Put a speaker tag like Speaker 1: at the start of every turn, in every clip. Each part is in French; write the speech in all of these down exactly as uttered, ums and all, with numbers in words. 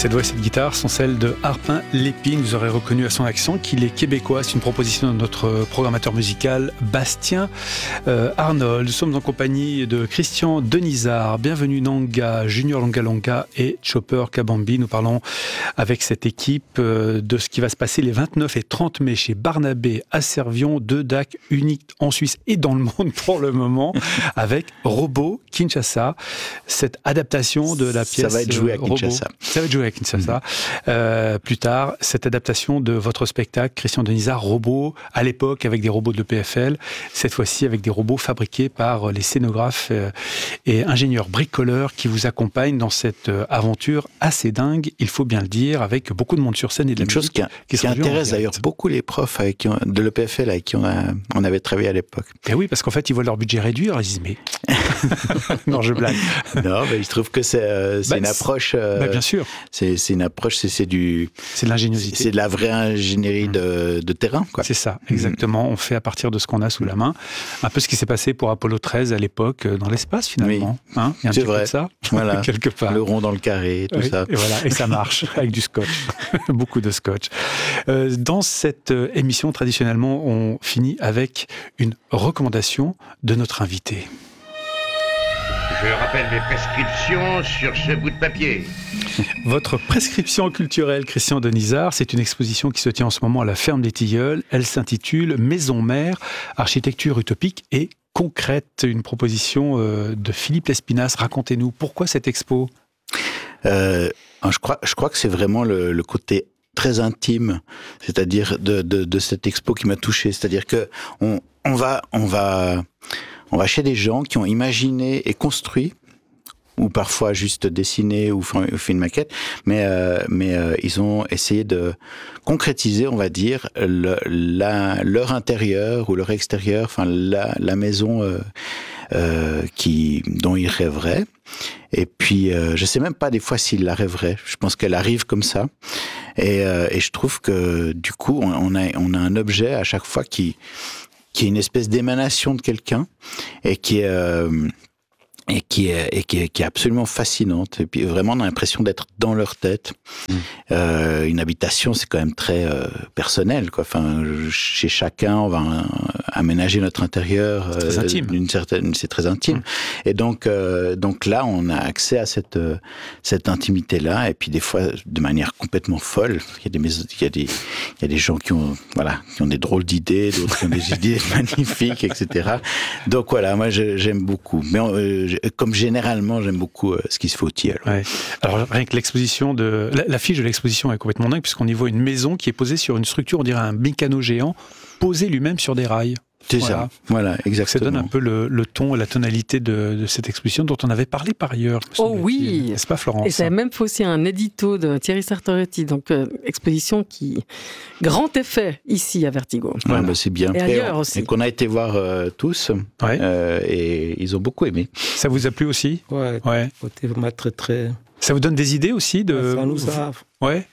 Speaker 1: Cette voix et cette guitare sont celles de Harpin Lépine. Vous aurez reconnu à son accent qu'il est québécois. C'est une proposition de notre programmateur musical Bastien euh, Arnold. Nous sommes en compagnie de Christian Denizard. Bienvenue Nanga, Junior Longa Longa et Chopper Kabambi. Nous parlons avec cette équipe euh, de ce qui va se passer les vingt-neuf et trente mai chez Barnabé à Servion, deux D A C uniques en Suisse et dans le monde pour le moment, avec Robot Kinshasa. Cette adaptation de la pièce
Speaker 2: Ça va être joué à
Speaker 1: Robot.
Speaker 2: Kinshasa.
Speaker 1: Ça va être joué à Kinshasa. Mmh. Euh, plus tard, cette adaptation de votre spectacle, Christian Denizard, Robot, à l'époque avec des robots de l'E P F L, cette fois-ci avec des robots fabriqués par les scénographes euh, et ingénieurs bricoleurs qui vous accompagnent dans cette euh, aventure assez dingue, il faut bien le dire, avec beaucoup de monde sur scène et de la
Speaker 2: Une chose
Speaker 1: musique.
Speaker 2: qui, a, qui, qui intéresse d'ailleurs beaucoup les profs avec qui on, de l'E P F L avec qui on, a, on avait travaillé à l'époque.
Speaker 1: Et oui, parce qu'en fait, ils voient leur budget réduire, ils disent mais... non, je blague.
Speaker 2: Non, mais je trouve que c'est, euh, c'est bah, une approche... Euh,
Speaker 1: bah, bien sûr.
Speaker 2: C'est, c'est une approche, c'est, c'est du...
Speaker 1: C'est de l'ingéniosité.
Speaker 2: C'est de la vraie ingénierie mmh. de, de terrain, quoi.
Speaker 1: C'est ça, exactement. Mmh. On fait à partir de ce qu'on a sous la main. Un peu ce qui s'est passé pour Apollo treize à l'époque, dans l'espace, finalement.
Speaker 2: Oui.
Speaker 1: Hein, il y a un
Speaker 2: c'est
Speaker 1: petit
Speaker 2: vrai.
Speaker 1: peu de ça,
Speaker 2: voilà.
Speaker 1: quelque part.
Speaker 2: Le rond dans le carré, tout
Speaker 1: oui,
Speaker 2: ça.
Speaker 1: Et voilà, et ça marche, avec du scotch. Beaucoup de scotch. Euh, dans cette euh, émission, traditionnellement, on finit avec une recommandation de notre invité.
Speaker 3: Je rappelle mes prescriptions sur ce bout de papier.
Speaker 1: Votre prescription culturelle, Christian Denizard, c'est une exposition qui se tient en ce moment à la Ferme des Tilleuls. Elle s'intitule Maison Mère, architecture utopique et concrète. Une proposition euh, de Philippe Lespinasse. Racontez-nous, pourquoi cette expo ?
Speaker 2: euh, je, crois, je crois que c'est vraiment le, le côté très intime, c'est-à-dire de, de, de cette expo qui m'a touché. C'est-à-dire que on, on va... On va On va chez des gens qui ont imaginé et construit, ou parfois juste dessiné ou fait une maquette, mais euh, mais euh, ils ont essayé de concrétiser, on va dire, le, la, leur intérieur ou leur extérieur, enfin la, la maison euh, euh, qui dont ils rêveraient. Et puis euh, je sais même pas des fois s'ils la rêveraient. Je pense qu'elle arrive comme ça. Et, euh, et je trouve que du coup on, on a on a un objet à chaque fois qui qui est une espèce d'émanation de quelqu'un et qui est euh, et qui est et qui est, qui est absolument fascinante. Et puis vraiment on a l'impression d'être dans leur tête. Mmh. Euh, une habitation, c'est quand même très euh, personnel, quoi. Enfin, chez chacun, on va euh, aménager notre intérieur.
Speaker 1: C'est très euh, intime.
Speaker 2: D'une certaine, c'est très intime. Mmh. Et donc euh, donc là, on a accès à cette euh, cette intimité-là. Et puis des fois, de manière complètement folle. Il y a des maisons, il y a des il y a des gens qui ont voilà qui ont des drôles d'idées, d'autres qui ont des idées magnifiques, et cetera. Donc voilà, moi je, j'aime beaucoup. Mais euh, comme généralement, j'aime beaucoup euh, ce qui se fait au Tilleul.
Speaker 1: Ouais. Alors rien que l'exposition de la, la fiche de l'exposition est complètement dingue puisqu'on y voit une maison qui est posée sur une structure, on dirait un mécano géant, posé lui-même sur des rails.
Speaker 2: C'est
Speaker 1: voilà.
Speaker 2: ça, voilà, exactement.
Speaker 1: Ça donne un peu le, le ton et la tonalité de, de cette exposition dont on avait parlé par ailleurs.
Speaker 4: Oh oui,
Speaker 1: n'est-ce pas Florence ?
Speaker 4: Et ça a même fait aussi un édito de Thierry Sartoretti, donc euh, exposition qui grand effet ici à Vertigo.
Speaker 2: Ouais, voilà. Bah, c'est bien.
Speaker 4: Et ailleurs
Speaker 2: et on,
Speaker 4: aussi.
Speaker 2: Et qu'on a été voir euh, tous, ouais. euh, et ils ont beaucoup aimé.
Speaker 1: Ça vous a plu aussi ?
Speaker 5: Ouais.
Speaker 1: Ouais.
Speaker 5: Côté très très.
Speaker 1: Ça vous donne des idées aussi de.
Speaker 5: Ça nous a.
Speaker 1: Ouais.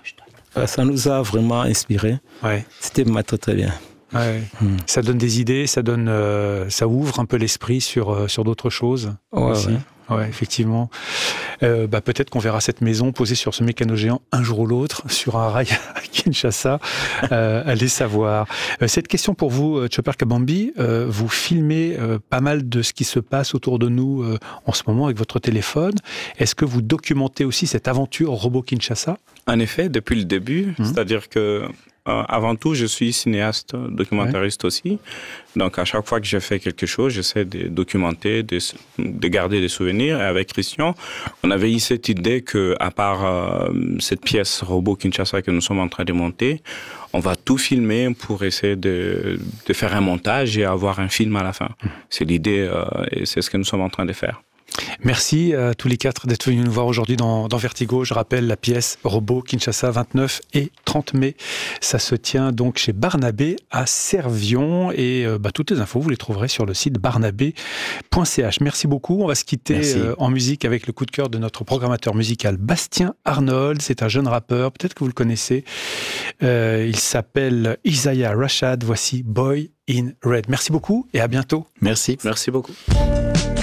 Speaker 5: Ça nous a vraiment inspiré.
Speaker 1: Ouais.
Speaker 5: C'était très très bien.
Speaker 1: Ouais. Hum. Ça donne des idées, ça donne, euh, ça ouvre un peu l'esprit sur euh, sur d'autres choses.
Speaker 5: Ouais,
Speaker 1: aussi.
Speaker 5: ouais.
Speaker 1: Ouais, effectivement. Euh, bah, peut-être qu'on verra cette maison posée sur ce mécano géant un jour ou l'autre sur un rail à Kinshasa. Euh, allez savoir. Euh, cette question pour vous, Chopper Kabambi, euh, vous filmez euh, pas mal de ce qui se passe autour de nous euh, en ce moment avec votre téléphone. Est-ce que vous documentez aussi cette aventure Robot Kinshasa ?
Speaker 6: En effet, depuis le début, mmh. c'est-à-dire que Euh, avant tout, je suis cinéaste, documentariste ouais. aussi. Donc, à chaque fois que je fais quelque chose, j'essaie de documenter, de, de garder des souvenirs. Et avec Christian, on avait eu cette idée que, à part euh, cette pièce Robot Kinshasa que nous sommes en train de monter, on va tout filmer pour essayer de, de faire un montage et avoir un film à la fin. Mmh. C'est l'idée euh, et c'est ce que nous sommes en train de faire.
Speaker 1: Merci à tous les quatre d'être venus nous voir aujourd'hui dans, dans Vertigo. Je rappelle la pièce Robot Kinshasa, vingt-neuf et trente mai. Ça se tient donc chez Barnabé à Servion et euh, bah, toutes les infos, vous les trouverez sur le site barnabé point c h. Merci beaucoup. On va se quitter euh, en musique avec le coup de cœur de notre programmateur musical Bastien Arnold. C'est un jeune rappeur, peut-être que vous le connaissez. Euh, il s'appelle Isaiah Rashad. Voici Boy in Red. Merci beaucoup et à bientôt.
Speaker 2: Merci.
Speaker 6: Merci beaucoup.